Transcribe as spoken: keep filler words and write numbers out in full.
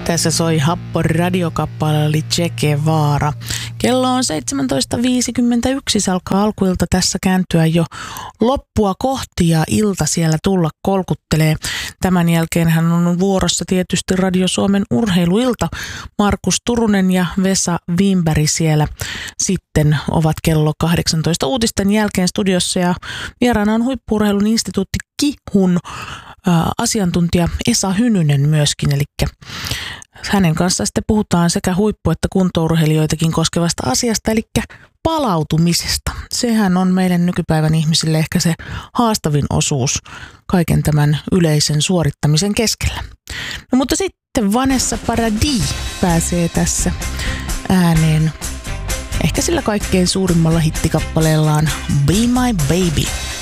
Tässä soi Happo radiokappale oli Che Guevara. Kello on seitsemäntoista viisikymmentäyksi, se alkaa alkuilta tässä kääntyä jo loppua kohti ja ilta siellä tulla kolkuttelee. Tämän jälkeen hän on vuorossa tietysti Radio Suomen urheiluilta. Markus Turunen ja Vesa Wimberg siellä sitten ovat kello kahdeksantoista uutisten jälkeen studiossa ja vieraana on Huippu-urheilun instituutti KIHUn asiantuntija Esa Hynynen myöskin, eli hänen kanssaan sitten puhutaan sekä huippu- että kuntourheilijoitakin koskevasta asiasta, eli palautumisesta. Sehän on meidän nykypäivän ihmisille ehkä se haastavin osuus kaiken tämän yleisen suorittamisen keskellä. No mutta sitten Vanessa Paradis pääsee tässä ääneen ehkä sillä kaikkein suurimmalla hittikappaleellaan Be My Baby.